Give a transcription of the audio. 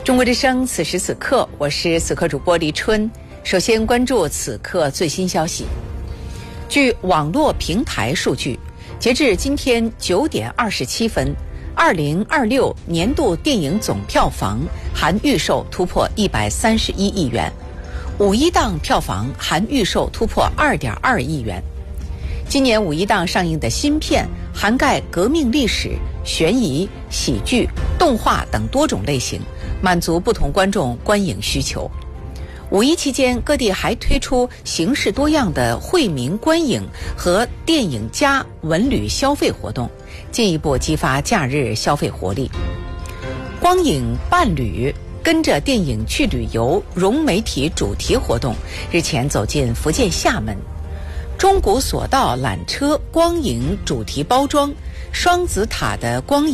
中国之声，此时此刻，我是此刻主播黎春。首先关注此刻最新消息。据网络平台数据，截至今天9点27分，2026年度电影总票房含预售突破131亿元，五一档票房含预售突破2.2亿元。今年五一档上映的新片涵盖革命历史、悬疑、喜剧、动画等多种类型，满足不同观众观影需求。五一期间，各地还推出形式多样的惠民观影和电影加文旅消费活动，进一步激发假日消费活力。光影伴旅跟着电影去旅游融媒体主题活动日前走进福建厦门，钟鼓索道缆车光影主题包装，双子塔的光影